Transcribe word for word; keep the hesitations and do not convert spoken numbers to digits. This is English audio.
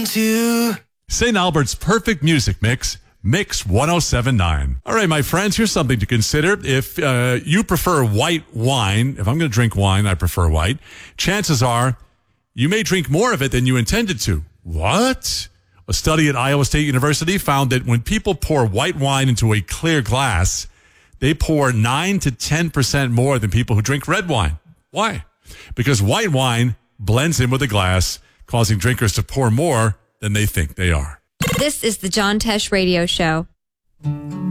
to Saint Albert's perfect music mix, Mix one oh seven point nine. All right, my friends, here's something to consider. If uh, you prefer white wine, if I'm going to drink wine, I prefer white. Chances are you may drink more of it than you intended to. What? A study at Iowa State University found that when people pour white wine into a clear glass, they pour nine to ten percent more than people who drink red wine. Why? Because white wine blends in with the glass, causing drinkers to pour more than they think they are. This is the John Tesh Radio Show.